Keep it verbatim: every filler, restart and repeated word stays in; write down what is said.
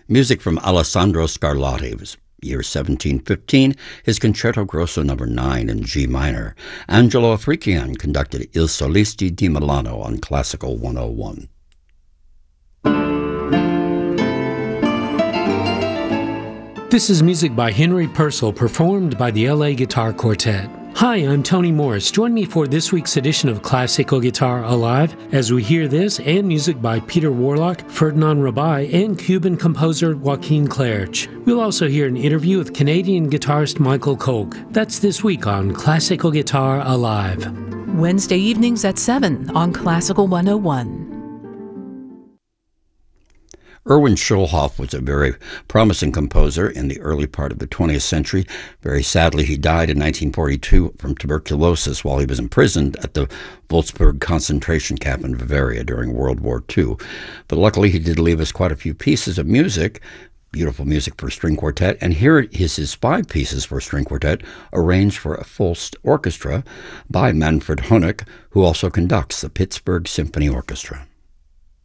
Music from Alessandro Scarlatti. It was year seventeen fifteen, his Concerto Grosso number nine in G minor. Angelo Afrikian conducted Il Solisti di Milano on Classical one oh one. This is music by Henry Purcell, performed by the L A Guitar Quartet. Hi, I'm Tony Morris. Join me for this week's edition of Classical Guitar Alive as we hear this and music by Peter Warlock, Ferdinand Rabai, and Cuban composer Joaquin Clerch. We'll also hear an interview with Canadian guitarist Michael Koch. That's this week on Classical Guitar Alive. Wednesday evenings at seven on Classical one oh one. Erwin Schulhoff was a very promising composer in the early part of the twentieth century. Very sadly, he died in nineteen forty-two from tuberculosis while he was imprisoned at the Wolfsburg concentration camp in Bavaria during World War Two. But luckily, he did leave us quite a few pieces of music, beautiful music for string quartet, and here is his five pieces for string quartet, arranged for a full orchestra by Manfred Honeck, who also conducts the Pittsburgh Symphony Orchestra.